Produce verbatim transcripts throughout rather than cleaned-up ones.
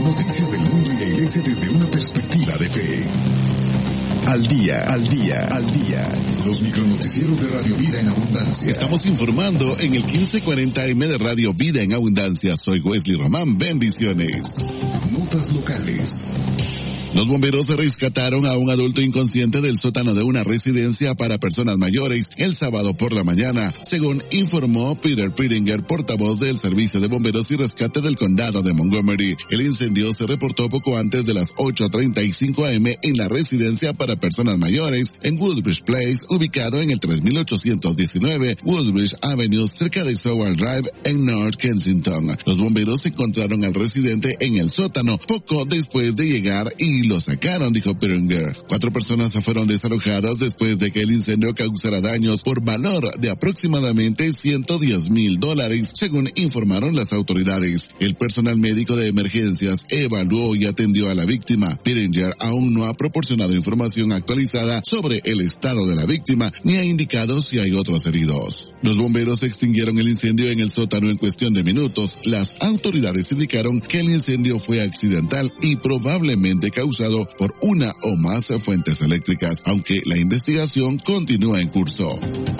Noticias del mundo y la iglesia desde una perspectiva de fe. Al día, al día, al día. Los micronoticieros de Radio Vida en Abundancia. Estamos informando en el quince cuarenta eme de Radio Vida en Abundancia. Soy Wesley Román. Bendiciones. Notas locales. Los bomberos rescataron a un adulto inconsciente del sótano de una residencia para personas mayores el sábado por la mañana, según informó Peter Pittinger, portavoz del Servicio de Bomberos y Rescate del Condado de Montgomery. El incendio se reportó poco antes de las ocho treinta y cinco eme en la residencia para personas mayores en Woodbridge Place, ubicado en el tres mil ochocientos diecinueve Woodbridge Avenue, cerca de Sowell Drive en North Kensington. Los bomberos encontraron al residente en el sótano poco después de llegar y lo sacaron, dijo Pittinger. Cuatro personas fueron desalojadas después de que el incendio causara daños por valor de aproximadamente ciento diez mil dólares, según informaron las autoridades. El personal médico de emergencias evaluó y atendió a la víctima. Pittinger aún no ha proporcionado información actualizada sobre el estado de la víctima, ni ha indicado si hay otros heridos. Los bomberos extinguieron el incendio en el sótano en cuestión de minutos. Las autoridades indicaron que el incendio fue accidental y probablemente causado por una o más fuentes eléctricas, aunque la investigación continúa en curso.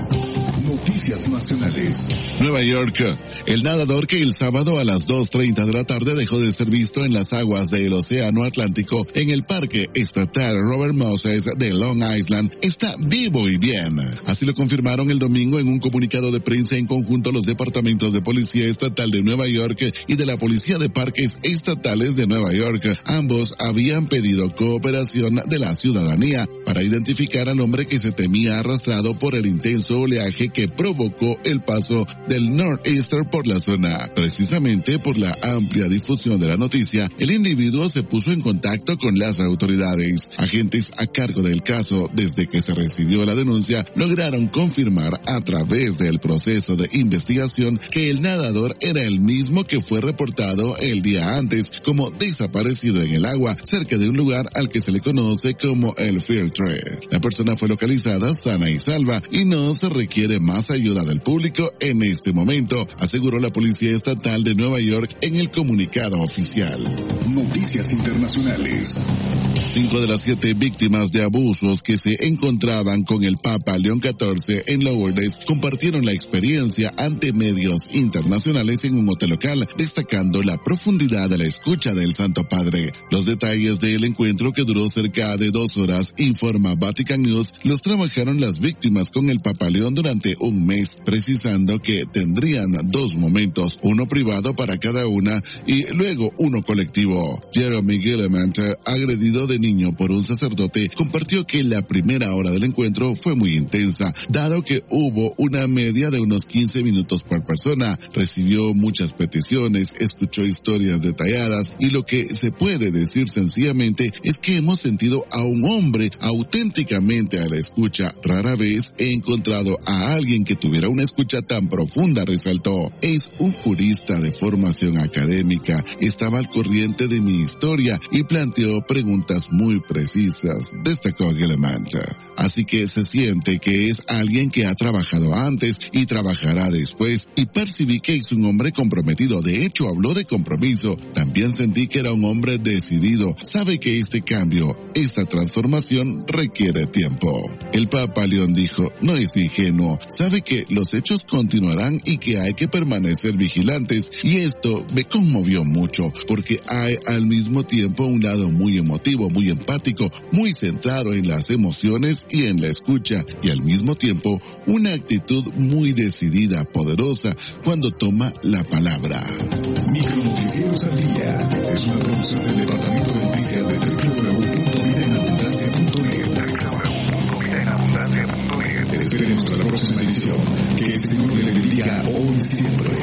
Noticias nacionales. Nueva York. El nadador que el sábado a las dos treinta de la tarde dejó de ser visto en las aguas del Océano Atlántico en el Parque Estatal Robert Moses de Long Island está vivo y bien. Así lo confirmaron el domingo en un comunicado de prensa en conjunto los departamentos de Policía Estatal de Nueva York y de la Policía de Parques Estatales de Nueva York. Ambos habían pedido cooperación de la ciudadanía para identificar al hombre que se temía arrastrado por el intenso oleaje que provocó el paso del Northeaster por la zona. Precisamente por la amplia difusión de la noticia, el individuo se puso en contacto con las autoridades. Agentes a cargo del caso, desde que se recibió la denuncia, lograron confirmar a través del proceso de investigación que el nadador era el mismo que fue reportado el día antes como desaparecido en el agua, cerca de un lugar al que se le conoce como el Field Trail. La persona fue localizada sana y salva y no se requiere más ayuda del público en este momento, aseguró la Policía Estatal de Nueva York en el comunicado oficial. Noticias internacionales. Cinco de las siete víctimas de abusos que se encontraban con el Papa León catorce en Lourdes compartieron la experiencia ante medios internacionales en un hotel local, destacando la profundidad de la escucha del Santo Padre. Los detalles del encuentro, que duró cerca de dos horas, informa Vatican News, los trabajaron las víctimas con el Papa León durante un mes, precisando que tendrían dos momentos, uno privado para cada una y luego uno colectivo. Jeremy Gilliland, agredido de niño por un sacerdote, compartió que la primera hora del encuentro fue muy intensa, dado que hubo una media de unos quince minutos por persona. Recibió muchas peticiones, escuchó historias detalladas y lo que se puede decir sencillamente es que hemos sentido a un hombre auténticamente a la escucha. Rara vez he encontrado a alguien que tuviera una escucha tan profunda, resaltó. Es un jurista de formación académica, estaba al corriente de mi historia y planteó preguntas muy precisas, destacó Gilliland. Así que se siente que es alguien que ha trabajado antes y trabajará después, y percibí que es un hombre comprometido. De hecho, habló de compromiso. También sentí que era un hombre decidido. Sabe que este cambio, esta transformación requiere tiempo. El Papa León dijo, no es ingenuo, sabe que los hechos continuarán y que hay que permanecer vigilantes, y esto me conmovió mucho, porque hay al mismo tiempo un lado muy emotivo, muy empático, muy centrado en las emociones y en la escucha, y al mismo tiempo una actitud muy decidida, poderosa, cuando toma la palabra. Micronoticieros al día es una producción del Departamento de Noticias de doble u doble u doble u punto vida en abundancia punto net. doble u doble u doble u punto vida en abundancia punto net. Esperemos a la próxima edición. Que el Señor le bendiga hoy y siempre.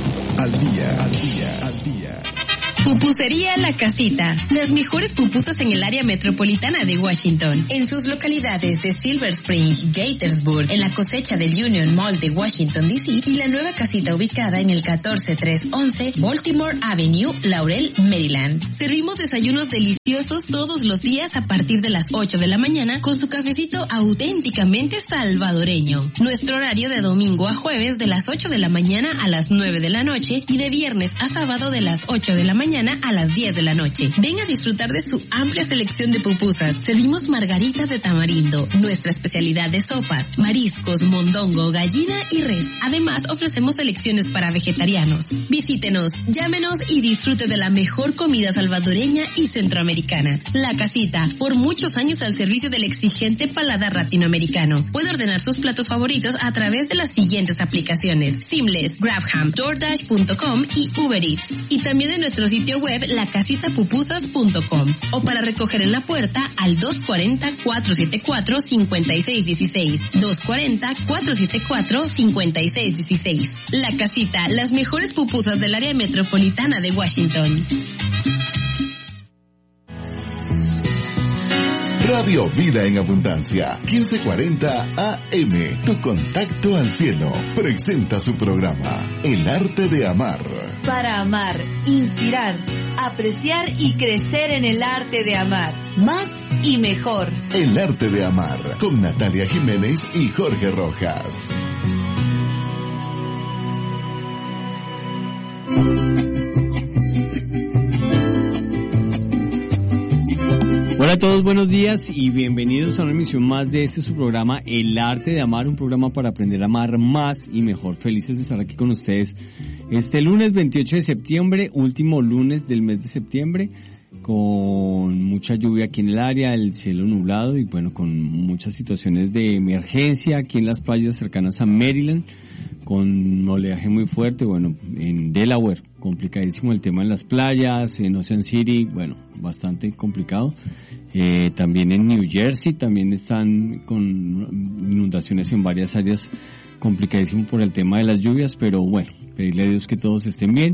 Al día, al día, al día. Pupusería La Casita. Las mejores pupusas en el área metropolitana de Washington. En sus localidades de Silver Spring, Gaithersburg, en la cosecha del Union Mall de Washington, D C y la nueva casita ubicada en el catorce tres once Baltimore Avenue, Laurel, Maryland. Servimos desayunos deliciosos todos los días a partir de las ocho de la mañana con su cafecito auténticamente salvadoreño. Nuestro horario de domingo a jueves de las ocho de la mañana a las nueve de la noche y de viernes a sábado de las ocho de la mañana mañana a las diez de la noche. Ven a disfrutar de su amplia selección de pupusas. Servimos margaritas de tamarindo, nuestra especialidad de sopas, mariscos, mondongo, gallina y res. Además, ofrecemos selecciones para vegetarianos. Visítenos, llámenos y disfrute de la mejor comida salvadoreña y centroamericana. La Casita, por muchos años al servicio del exigente paladar latinoamericano. Puede ordenar sus platos favoritos a través de las siguientes aplicaciones: Seamless, GrabHam, DoorDash punto com y Uber Eats. Y también de nuestro sitio web la casita pupusas punto com. O para recoger en la puerta al dos cuatro cero, cuatro siete cuatro, cinco seis uno seis. dos cuatro cero, cuatro siete cuatro, cinco seis uno seis. La Casita, las mejores pupusas del área metropolitana de Washington. Radio Vida en Abundancia, quince cuarenta A M. Tu contacto al cielo. Presenta su programa, El Arte de Amar. Para amar, inspirar, apreciar y crecer en el arte de amar. Más y mejor. El Arte de Amar, con Natalia Jiménez y Jorge Rojas. Hola a todos, buenos días y bienvenidos a una emisión más de este su programa El Arte de Amar, un programa para aprender a amar más y mejor. Felices de estar aquí con ustedes este lunes veintiocho de septiembre, último lunes del mes de septiembre, con mucha lluvia aquí en el área, el cielo nublado y bueno, con muchas situaciones de emergencia aquí en las playas cercanas a Maryland, con oleaje muy fuerte. Bueno, en Delaware, complicadísimo el tema en las playas, en Ocean City, bueno, bastante complicado. Eh, también en New Jersey, también están con inundaciones en varias áreas, complicadísimo por el tema de las lluvias, pero bueno, pedirle a Dios que todos estén bien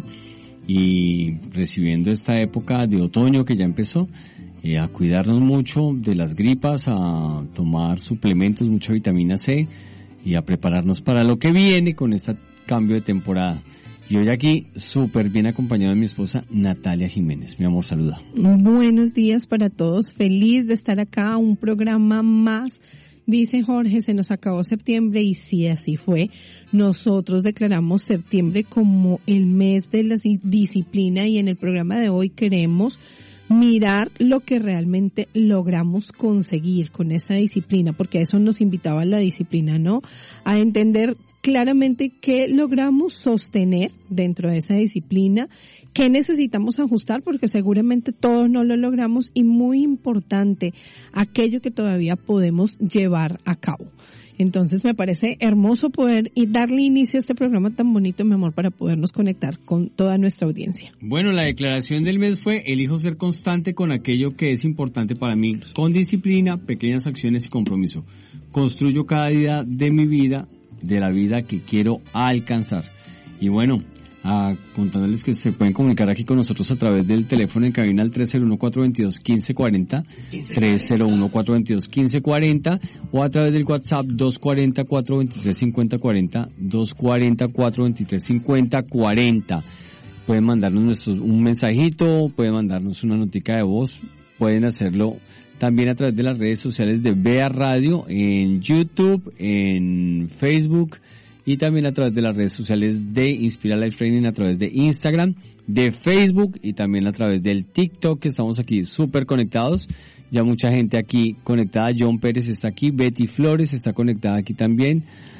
y recibiendo esta época de otoño que ya empezó, eh, a cuidarnos mucho de las gripas, a tomar suplementos, mucha vitamina C y a prepararnos para lo que viene con este cambio de temporada. Y hoy aquí súper bien acompañado de mi esposa Natalia Jiménez. Mi amor, saluda. Buenos días para todos. Feliz de estar acá, un programa más. Dice Jorge, se nos acabó septiembre y sí, así fue. Nosotros declaramos septiembre como el mes de la disciplina y en el programa de hoy queremos mirar lo que realmente logramos conseguir con esa disciplina, porque a eso nos invitaba la disciplina, ¿no? A entender claramente qué logramos sostener dentro de esa disciplina, qué necesitamos ajustar, porque seguramente todos no lo logramos, y muy importante, aquello que todavía podemos llevar a cabo. Entonces me parece hermoso poder y darle inicio a este programa tan bonito, mi amor, para podernos conectar con toda nuestra audiencia. Bueno, la declaración del mes fue: elijo ser constante con aquello que es importante para mí, con disciplina, pequeñas acciones y compromiso. Construyo cada día de mi vida, de la vida que quiero alcanzar. Y bueno, a contándoles que se pueden comunicar aquí con nosotros a través del teléfono en cabina al tres cero uno, cuatro dos dos, uno cinco cuatro cero, tres cero uno, cuatro dos dos, uno cinco cuatro cero, o a través del WhatsApp dos cuatro cero, cuatro dos tres, cinco cero cuatro cero, dos cuatro cero, cuatro dos tres, cinco cero cuatro cero. Pueden mandarnos nuestro, un mensajito, pueden mandarnos una notica de voz, pueden hacerlo también a través de las redes sociales de Vea Radio, en YouTube, en Facebook, y también a través de las redes sociales de Inspira Life Training, a través de Instagram, de Facebook y también a través del TikTok, que estamos aquí súper conectados. Ya mucha gente aquí conectada. John Pérez está aquí, Betty Flores está conectada aquí también,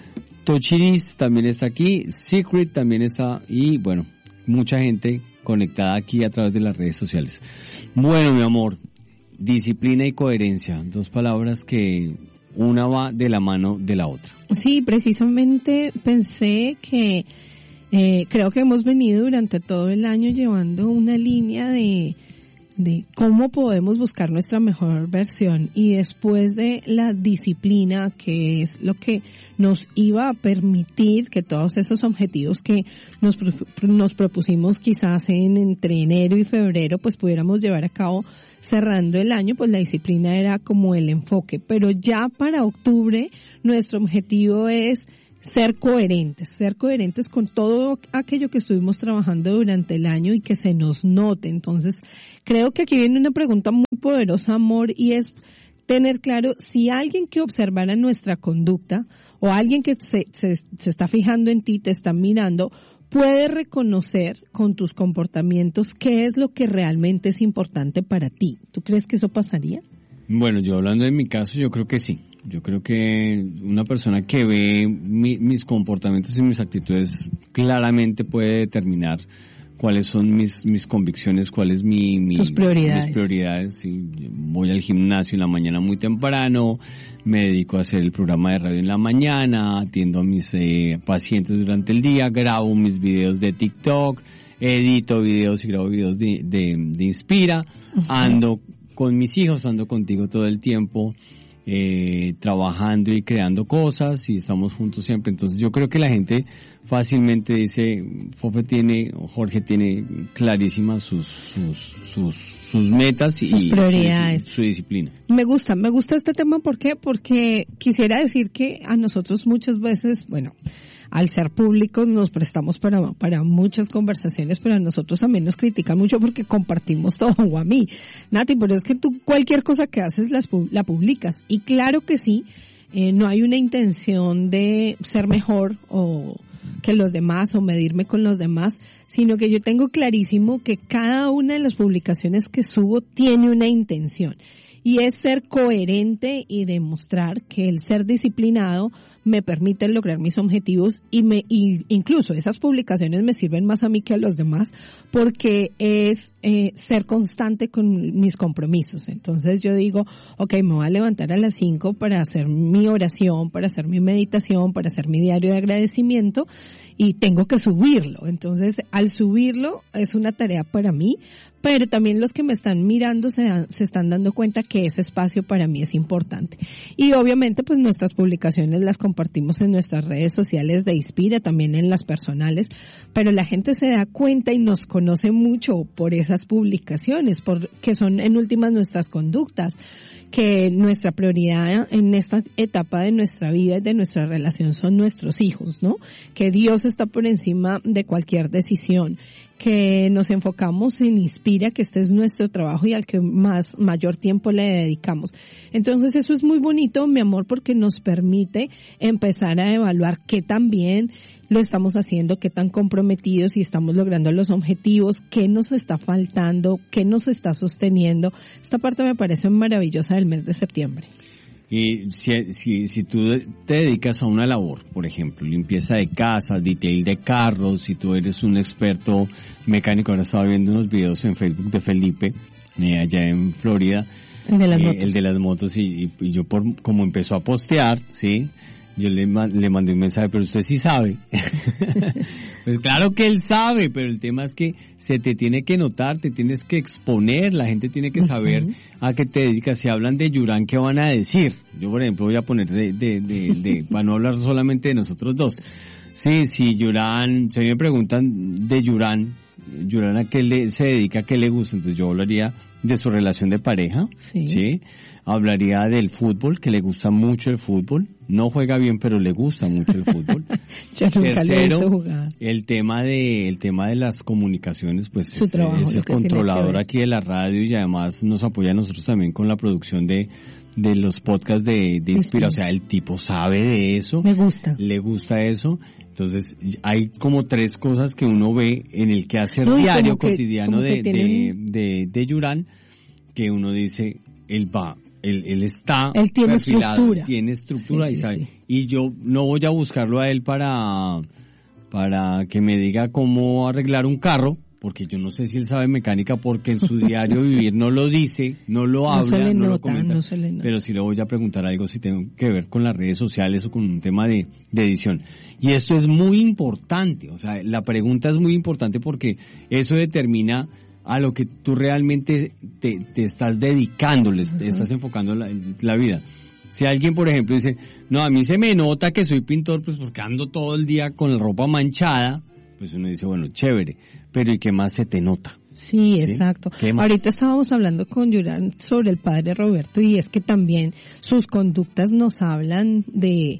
Tochiris también está aquí, Secret también está, y bueno, mucha gente conectada aquí a través de las redes sociales. Bueno, mi amor, disciplina y coherencia, dos palabras que una va de la mano de la otra. Sí, precisamente pensé que eh, creo que hemos venido durante todo el año llevando una línea de de cómo podemos buscar nuestra mejor versión, y después de la disciplina, que es lo que nos iba a permitir que todos esos objetivos que nos nos propusimos quizás en entre enero y febrero pues pudiéramos llevar a cabo cerrando el año, pues la disciplina era como el enfoque, pero ya para octubre nuestro objetivo es ser coherentes, ser coherentes con todo aquello que estuvimos trabajando durante el año y que se nos note. Entonces, creo que aquí viene una pregunta muy poderosa, amor, y es tener claro si alguien que observara nuestra conducta o alguien que se, se, se está fijando en ti, te está mirando, puedes reconocer con tus comportamientos qué es lo que realmente es importante para ti. ¿Tú crees que eso pasaría? Bueno, yo hablando de mi caso, yo creo que sí. Yo creo que una persona que ve mi, mis comportamientos y mis actitudes claramente puede determinar cuáles son mis mis convicciones, cuál es mi, mi tus prioridades. Mis prioridades. Sí, voy al gimnasio en la mañana muy temprano, me dedico a hacer el programa de radio en la mañana, atiendo a mis eh, pacientes durante el día, grabo mis videos de TikTok, edito videos y grabo videos de, de, de Inspira, uh-huh. ando con mis hijos, ando contigo todo el tiempo, eh, trabajando y creando cosas y estamos juntos siempre. Entonces yo creo que la gente fácilmente dice, Fofe tiene, Jorge tiene clarísimas sus, sus, sus, sus metas y sus prioridades. Su, su disciplina. Me gusta, me gusta este tema, ¿por qué? Porque quisiera decir que a nosotros muchas veces, bueno, al ser públicos nos prestamos para, para muchas conversaciones, pero a nosotros también nos critican mucho porque compartimos todo, o a mí. Nati, pero es que tú cualquier cosa que haces las, la publicas. Y claro que sí, eh, no hay una intención de ser mejor o que los demás o medirme con los demás, sino que yo tengo clarísimo que cada una de las publicaciones que subo tiene una intención. Y es ser coherente y demostrar que el ser disciplinado me permite lograr mis objetivos y me y incluso esas publicaciones me sirven más a mí que a los demás porque es eh, ser constante con mis compromisos. Entonces yo digo, okay, me voy a levantar a las cinco para hacer mi oración, para hacer mi meditación, para hacer mi diario de agradecimiento y tengo que subirlo. Entonces al subirlo es una tarea para mí, pero también los que me están mirando se, dan, se están dando cuenta que ese espacio para mí es importante. Y obviamente pues nuestras publicaciones las compartimos en nuestras redes sociales de Inspira, también en las personales, pero la gente se da cuenta y nos conoce mucho por esas publicaciones, porque son en últimas nuestras conductas, que nuestra prioridad en esta etapa de nuestra vida y de nuestra relación son nuestros hijos, ¿no? Que Dios está por encima de cualquier decisión, que nos enfocamos en Inspira, que este es nuestro trabajo y al que más mayor tiempo le dedicamos. Entonces eso es muy bonito, mi amor, porque nos permite empezar a evaluar qué tan bien lo estamos haciendo, qué tan comprometidos, si estamos logrando los objetivos, qué nos está faltando, qué nos está sosteniendo. Esta parte me parece maravillosa del mes de septiembre. Y si, si, si tú te dedicas a una labor, por ejemplo, limpieza de casas, detail de carros, si tú eres un experto mecánico, ahora estaba viendo unos videos en Facebook de Felipe, eh, allá en Florida, el de las eh, motos, el de las motos y, y yo por como empezó a postear, ¿sí? Yo le, le mandé un mensaje, pero usted sí sabe. Pues claro que él sabe, pero el tema es que se te tiene que notar, te tienes que exponer, la gente tiene que saber uh-huh. a qué te dedicas. Si hablan de Yurán, ¿qué van a decir? Yo, por ejemplo, voy a poner de, de, de, de para no hablar solamente de nosotros dos. Sí, sí, Yurán, si me preguntan de Yurán, Yurán a qué le, se dedica, a qué le gusta, entonces yo hablaría de su relación de pareja, sí. ¿sí? Hablaría del fútbol, que le gusta mucho el fútbol, no juega bien, pero le gusta mucho el fútbol. Yo nunca Tercero, lo he visto jugar. el tema de, el tema de las comunicaciones, pues su es, trabajo, es el controlador aquí de la radio y además nos apoya a nosotros también con la producción de, de los podcasts de, de Inspira, o sea, el tipo sabe de eso. Me gusta. Le gusta eso. Entonces, hay como tres cosas que uno ve en el quehacer no, diario, que, cotidiano de, tienen... de, de, de Yurán, que uno dice, él va, él, él está él tiene perfilado, estructura. tiene estructura sí, y sí, sabe. Sí. Y yo no voy a buscarlo a él para, para que me diga cómo arreglar un carro, porque yo no sé si él sabe mecánica, porque en su diario vivir no lo dice, no lo habla, no, se le no nota, lo comenta, no se le nota. Pero sí le voy a preguntar algo si tengo que ver con las redes sociales o con un tema de, de edición. Y esto es muy importante, o sea, la pregunta es muy importante porque eso determina a lo que tú realmente te, te estás dedicando, le uh-huh. estás enfocando la, la vida. Si alguien, por ejemplo, dice, no, a mí se me nota que soy pintor, pues porque ando todo el día con la ropa manchada, pues uno dice, bueno, chévere, pero ¿y qué más se te nota? Sí, ¿Sí? exacto. Ahorita estábamos hablando con Yurán sobre el padre Roberto y es que también sus conductas nos hablan de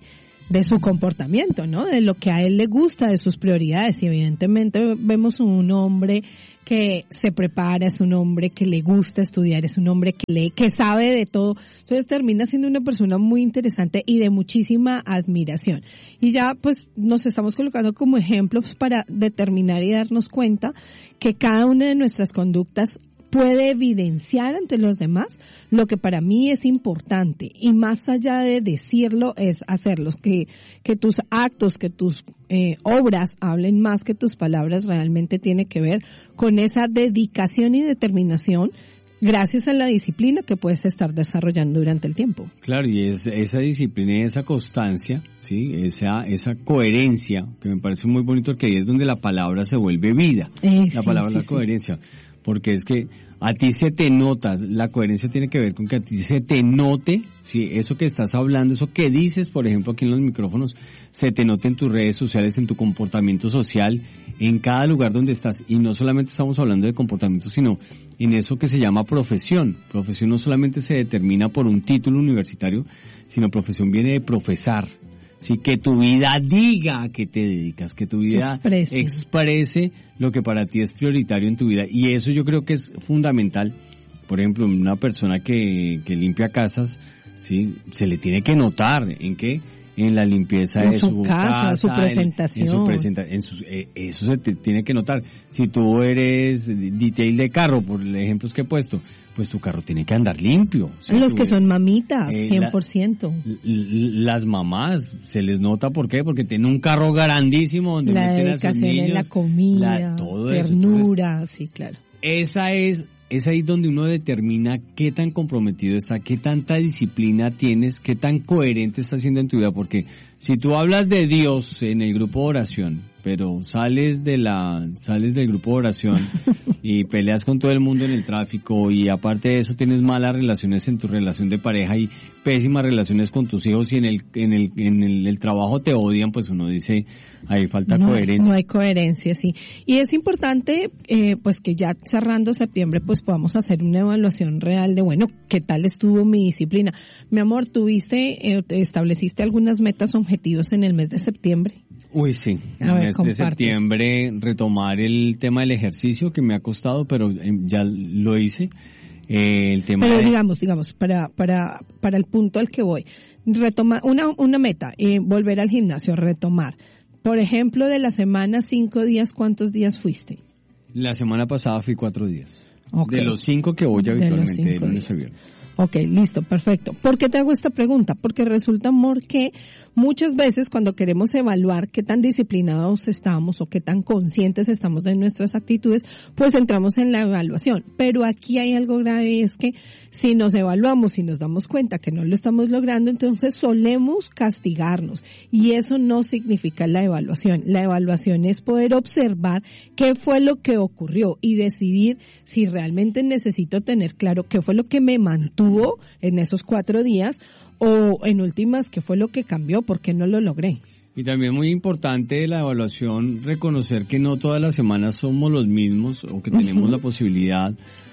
de su comportamiento, ¿no? De lo que a él le gusta, de sus prioridades. Y evidentemente vemos un hombre que se prepara, es un hombre que le gusta estudiar, es un hombre que lee, que sabe de todo. Entonces termina siendo una persona muy interesante y de muchísima admiración. Y ya pues nos estamos colocando como ejemplos para determinar y darnos cuenta que cada una de nuestras conductas puede evidenciar ante los demás lo que para mí es importante, y más allá de decirlo es hacerlo, que, que tus actos, que tus eh, obras hablen más que tus palabras. Realmente tiene que ver con esa dedicación y determinación gracias a la disciplina que puedes estar desarrollando durante el tiempo. Claro, y es, esa disciplina y esa constancia, sí, esa esa coherencia, que me parece muy bonito, que ahí es donde la palabra se vuelve vida. Eh, la sí, palabra sí, es la sí. coherencia. Porque es que a ti se te nota, la coherencia tiene que ver con que a ti se te note, sí, eso que estás hablando, eso que dices, por ejemplo, aquí en los micrófonos, se te note en tus redes sociales, en tu comportamiento social, en cada lugar donde estás. Y no solamente estamos hablando de comportamiento, sino en eso que se llama profesión. Profesión no solamente se determina por un título universitario, sino profesión viene de profesar. Sí, que tu vida diga a qué te dedicas, que tu vida exprese. exprese lo que para ti es prioritario en tu vida. Y eso yo creo que es fundamental. Por ejemplo, una persona que, que limpia casas, sí, se le tiene que notar en qué, en la limpieza en de su, su casa, casa, su presentación. En, en su presenta, en su, eh, eso se te tiene que notar. Si tú eres detail de carro, por los ejemplos que he puesto, pues tu carro tiene que andar limpio. ¿Sí? Los Tú, que son mamitas, eh, cien por ciento. La, las mamás, se les nota, ¿por qué? Porque tienen un carro grandísimo donde La meten a sus dedicación niños. en la comida, la, todo ternura, eso. Entonces, sí, claro. esa es, es ahí donde uno determina qué tan comprometido está, qué tanta disciplina tienes, qué tan coherente estás haciendo en tu vida, porque si tú hablas de Dios en el grupo de oración, pero sales de la, sales del grupo de oración y peleas con todo el mundo en el tráfico, y aparte de eso tienes malas relaciones en tu relación de pareja y pésimas relaciones con tus hijos, y en el, en el, en el, el trabajo te odian, pues uno dice, ahí falta no, coherencia. No hay coherencia, sí. Y es importante, eh, pues que ya cerrando septiembre, pues podamos hacer una evaluación real de, bueno, ¿qué tal estuvo mi disciplina? Mi amor, ¿tuviste, eh, estableciste algunas metas o objetivos en el mes de septiembre? Uy, sí. A ver, en este comparte. septiembre retomar el tema del ejercicio, que me ha costado, pero ya lo hice. Eh, el tema Pero de... digamos, digamos, para, para, para el punto al que voy, retomar, una, una meta, eh, volver al gimnasio, retomar. Por ejemplo, de la semana, cinco días, ¿cuántos días fuiste? La semana pasada fui cuatro días. Okay. De los cinco que voy De los habitualmente, de cinco lunes a días. viernes. Ok, listo, perfecto. ¿Por qué te hago esta pregunta? Porque resulta, amor, que muchas veces cuando queremos evaluar qué tan disciplinados estamos o qué tan conscientes estamos de nuestras actitudes, pues entramos en la evaluación. Pero aquí hay algo grave, es que si nos evaluamos y nos damos cuenta que no lo estamos logrando, entonces solemos castigarnos. Y eso no significa la evaluación. La evaluación es poder observar qué fue lo que ocurrió y decidir si realmente necesito tener claro qué fue lo que me mantuvo en esos cuatro días, o en últimas, qué fue lo que cambió, por qué no lo logré. Y también muy importante de la evaluación, reconocer que no todas las semanas somos los mismos, o que tenemos uh-huh. la posibilidad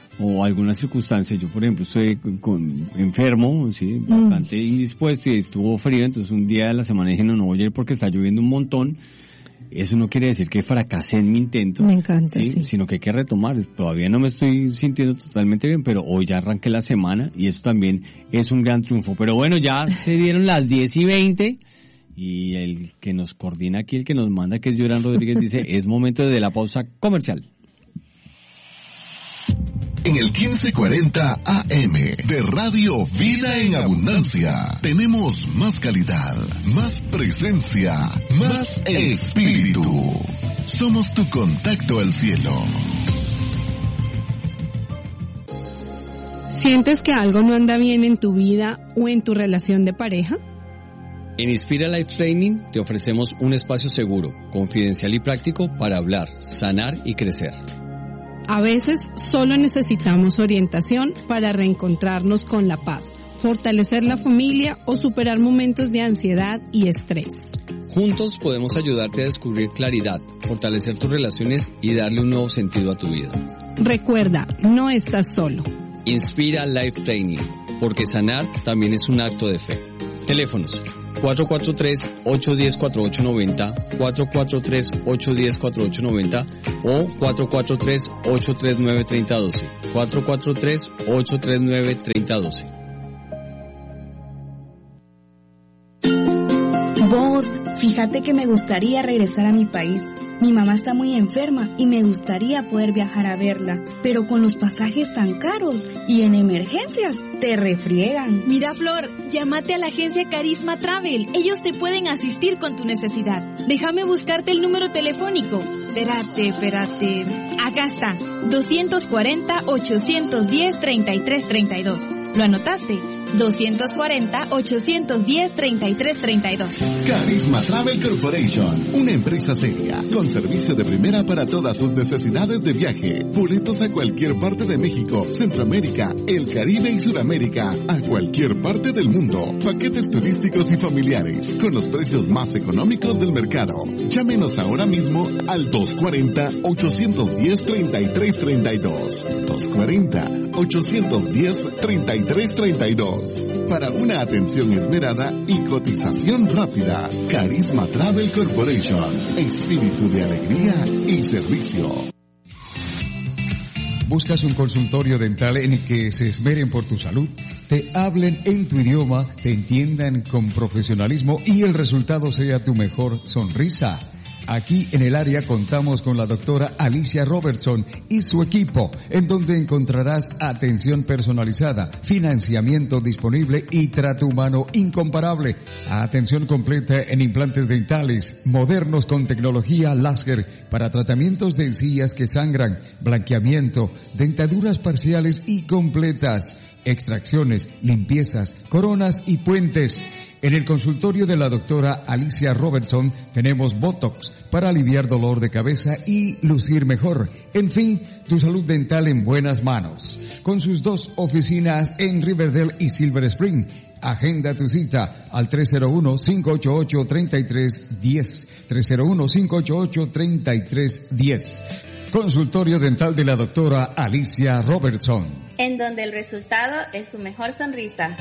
o alguna circunstancia. Yo, por ejemplo, estoy con, con, enfermo, sí, bastante uh-huh. indispuesto, y estuvo frío, entonces un día de la semana dije, no, no voy a ir porque está lloviendo un montón. Eso no quiere decir que fracasé en mi intento. Me encanta, ¿sí? sí. Sino que hay que retomar. Todavía no me estoy sintiendo totalmente bien, pero hoy ya arranqué la semana y eso también es un gran triunfo. Pero bueno, ya se dieron las diez y veinte y el que nos coordina aquí, el que nos manda, que es Joran Rodríguez, dice, es momento de la pausa comercial. En el quince cuarenta A M de Radio Vida en Abundancia tenemos más calidad, más presencia, más espíritu. Somos tu contacto al cielo. ¿Sientes que algo no anda bien en tu vida o en tu relación de pareja? En Inspira Life Training te ofrecemos un espacio seguro, confidencial y práctico para hablar, sanar y crecer. A veces solo necesitamos orientación para reencontrarnos con la paz, fortalecer la familia o superar momentos de ansiedad y estrés. Juntos podemos ayudarte a descubrir claridad, fortalecer tus relaciones y darle un nuevo sentido a tu vida. Recuerda, no estás solo. Inspira Life Training, porque sanar también es un acto de fe. Teléfonos cuatro cuatro tres, ocho uno cero, cuatro ocho nueve cero, cuatro cuatro tres, ocho uno cero, cuatro ocho nueve cero o cuatro cuatro tres, ocho tres nueve, tres cero uno dos, cuatro cuatro tres, ocho tres nueve, tres cero uno dos. Vos, fíjate que me gustaría regresar a mi país. Mi mamá está muy enferma y me gustaría poder viajar a verla, pero con los pasajes tan caros y en emergencias te refriegan. Mira, Flor, llámate a la agencia Carisma Travel. Ellos te pueden asistir con tu necesidad. Déjame buscarte el número telefónico. Espérate, espérate. Acá está. dos cuatro cero, ocho uno cero, treinta y tres treinta y dos. ¿Lo anotaste? dos cuatro cero, ocho uno cero, treinta y tres treinta y dos. Carisma Travel Corporation, una empresa seria, con servicio de primera para todas sus necesidades de viaje. Boletos a cualquier parte de México, Centroamérica, el Caribe y Suramérica, a cualquier parte del mundo. Paquetes turísticos y familiares, con los precios más económicos del mercado. Llámenos ahora mismo al dos cuatro cero, ocho uno cero, treinta y tres treinta y dos. dos cuatro cero, ocho uno cero, treinta y tres treinta y dos. Para una atención esmerada y cotización rápida. Carisma Travel Corporation. Espíritu de alegría y servicio. ¿Buscas un consultorio dental en el que se esmeren por tu salud? Te hablen en tu idioma, te entiendan con profesionalismo y el resultado sea tu mejor sonrisa. Aquí en el área contamos con la doctora Alicia Robertson y su equipo, en donde encontrarás atención personalizada, financiamiento disponible y trato humano incomparable. Atención completa en implantes dentales, modernos con tecnología láser para tratamientos de encías que sangran, blanqueamiento, dentaduras parciales y completas, extracciones, limpiezas, coronas y puentes. En el consultorio de la doctora Alicia Robertson tenemos Botox para aliviar dolor de cabeza y lucir mejor. En fin, tu salud dental en buenas manos. Con sus dos oficinas en Riverdale y Silver Spring. Agenda tu cita al tres cero uno, cinco ocho ocho, tres tres uno cero. tres cero uno, cinco ocho ocho, tres tres uno cero. Consultorio dental de la doctora Alicia Robertson. En donde el resultado es su mejor sonrisa.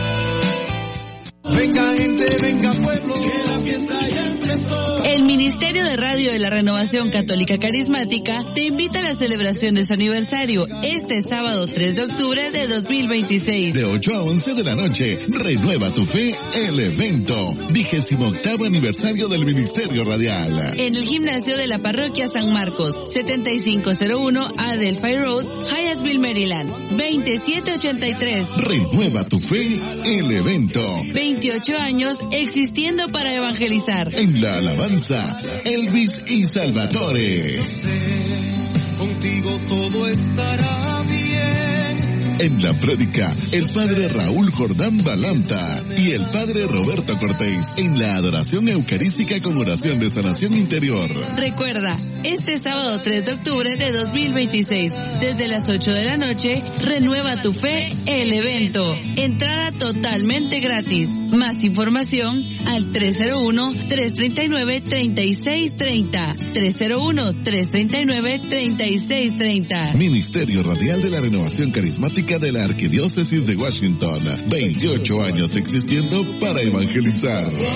Venga gente, venga pueblo, que la fiesta ya empezó. El Ministerio de Radio de la Renovación Católica Carismática te invita a la celebración de su aniversario este sábado tres de octubre de dos mil veintiséis. De ocho a once de la noche, renueva tu fe, el evento. Vigésimo octavo aniversario del Ministerio Radial. En el gimnasio de la Parroquia San Marcos, setenta y cinco cero uno Adelphi Road, Hyattsville, Maryland, veintisiete ochenta y tres. Renueva tu fe, el evento. veintiocho años existiendo para evangelizar. En la alabanza, Elvis y Salvatore. Contigo todo estará bien. En la prédica, el padre Raúl Jordán Balanta y el padre Roberto Cortés en la adoración eucarística con oración de sanación interior. Recuerda, este sábado tres de octubre de dos mil veintiséis, desde las ocho de la noche, renueva tu fe, el evento. Entrada totalmente gratis. Más información al tres cero uno, tres tres nueve, tres seis tres cero. tres cero uno, tres tres nueve, tres seis tres cero. Ministerio Radial de la Renovación Carismática de la Arquidiócesis de Washington. veintiocho años existiendo para evangelizar.